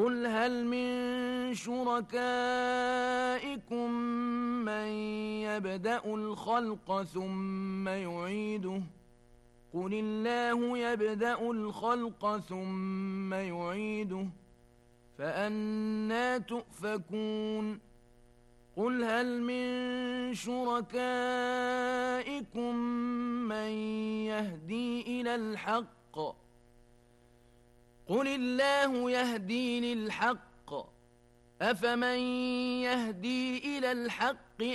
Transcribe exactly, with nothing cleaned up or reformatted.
قل هل من شركائكم من يبدأ الخلق ثم يعيده قل الله يبدأ الخلق ثم يعيده فأنى تؤفكون قل هل من شركائكم من يهدي إلى الحق قل الله يهدي للحق أفمن يهدي إلى الحق